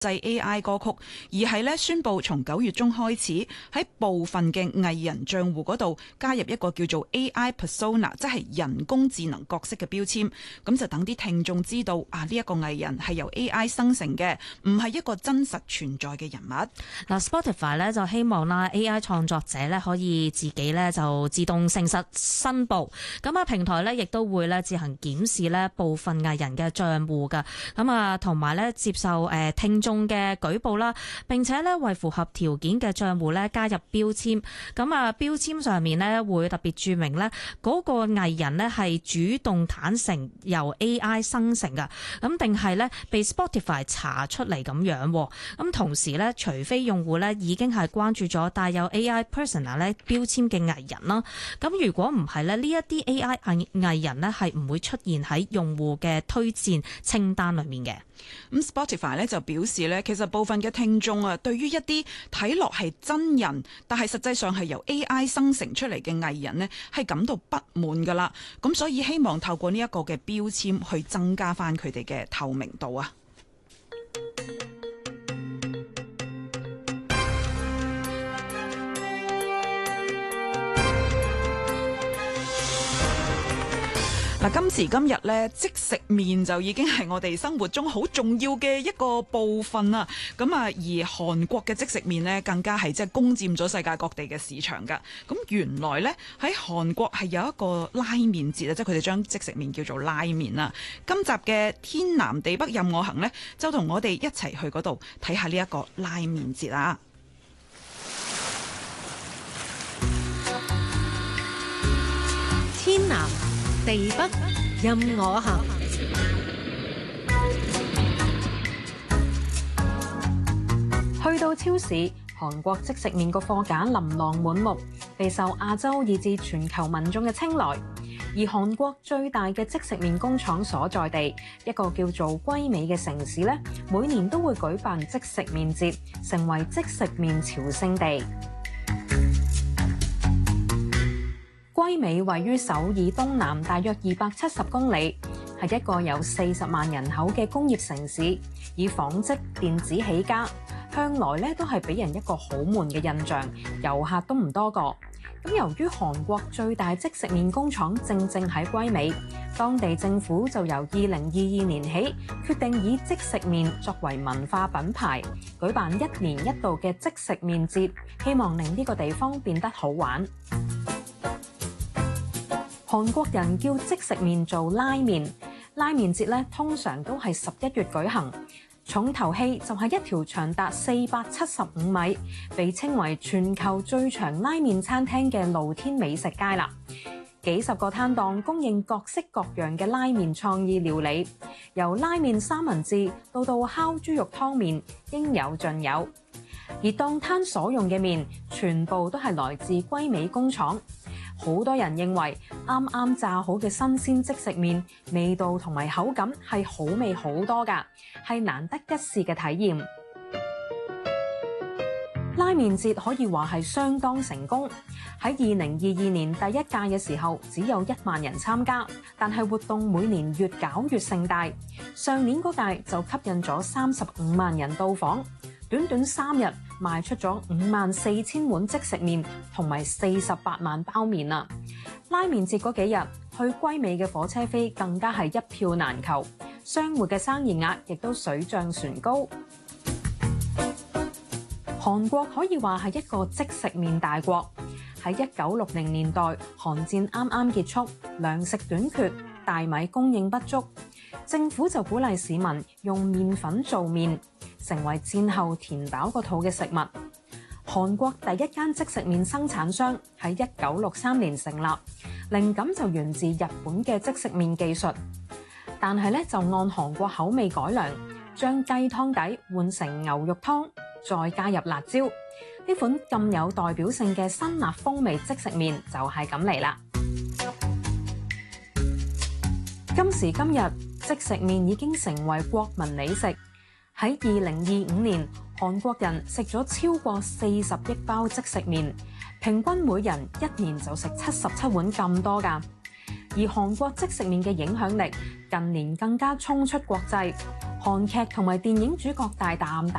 製 AI 歌曲，而係咧宣布從9月中開始喺部分嘅藝人賬戶嗰度加入一個叫做 AI persona， 即係人工智能角色嘅標籤，咁就等啲聽眾知道啊，呢一個藝人係由 AI 生成嘅，唔係一個真實存在嘅人物。 嗱 ，Spotify 咧就希望啦 AI 創作者咧可以自己咧就自動誠實申報，咁啊平台咧亦都會咧自行檢視咧部分藝人嘅賬戶㗎，咁啊同埋咧接受聽眾嘅舉報啦，並且咧為符合條件嘅賬戶咧加入標籤，咁啊標籤上面咧會特別註明咧嗰個藝人咧係主動坦誠由 AI 生成㗎，咁定係咧被 Spotify 查出嚟咁樣，咁同時咧除非用戶咧已經係關注咗帶有 AI persona 咧標籤嘅藝人啦，咁如果唔係咧呢一啲 AI 藝人咧係唔會出現喺用戶嘅推薦清單裏面嘅。 咁 Spotify 咧就表示咧，其實部分嘅聽眾啊，對於一啲睇落係真人，但係實際上係由 AI 生成出嚟嘅藝人呢，係感到不滿噶啦。咁所以希望透過呢一個嘅標籤去增加翻佢哋嘅透明度啊。嗱，今時今日咧，即食麵就已經係我哋生活中好重要嘅一個部分啦。咁啊，而韓國嘅即食麵呢，更加係即係攻佔咗世界各地嘅市場㗎。咁原來呢，喺韓國係有一個拉麵節啊，即係佢哋將即食麵叫做拉麵啦。今集嘅天南地北任我行呢，就同我哋一齊去嗰度睇下呢一個拉麵節啊！ 天南地北任我行。去到超市，韓國即食麵個貨架琳琅滿目，備受亞洲以至全球民眾嘅青睞。而韓國最大嘅即食麵工廠所在地，一個叫做歸美嘅城市咧，每年都會舉辦即食麵節，成為即食麵朝聖地。歸美位於首爾東南大約270公里，係一個有40萬人口嘅工業城市，以紡織電子起家，向來咧都係俾人一個好悶嘅印象，遊客都唔多個。咁由於韓國最大即食麵工廠正喺歸美，當地政府就由2022年起決定以即食麵作為文化品牌，舉辦1年1度嘅即食麵節，希望令呢個地方變得好玩。韓國人叫即食麵做拉麵，拉麵節咧通常都係11月舉行。重頭戲就係一條長達475米，被稱為全球最長拉麵餐廳嘅露天美食街啦。幾十個攤檔供應各式各樣嘅拉麵創意料理，由拉麵三文治到烤豬肉湯麵，應有盡有。而檔攤所用嘅麵全部都係來自歸美工廠。好多人認為啱啱炸好嘅新鮮即食麵，味道同埋口感係好味好多㗎，係難得一試嘅體驗。拉麵節可以話係相當成功。喺2022年第一屆嘅時候，只有1萬人參加，但係活動每年越搞越盛大。上年嗰屆就吸引咗35萬人到訪，短短3日賣出咗54000碗即食麵同埋48萬包麵啦！拉麵節嗰幾日，去歸美嘅火車飛更加係一票難求，商戶嘅生意額亦都水漲船高。韓國可以話係一個即食麵大國。喺1960年代，韓戰啱啱結束，糧食短缺，大米供應不足，政府就鼓勵市民用麵粉做麵，成為戰後填飽個肚嘅食物。韓國第一間即食麵生產商喺1963年成立，靈感就源自日本嘅即食麵技術，但係咧就按韓國口味改良，將雞湯底換成牛肉湯，再加入辣椒。呢款咁有代表性嘅辛辣風味即食麵就係咁嚟啦。今時今日，即食麵已經成為國民美食。喺2025年，韓國人食咗超過40億包即食麵，平均每人1年就食77碗咁多㗎。而韓國即食麵嘅影響力近年更加衝出國際， 韓劇同埋電影主角大啖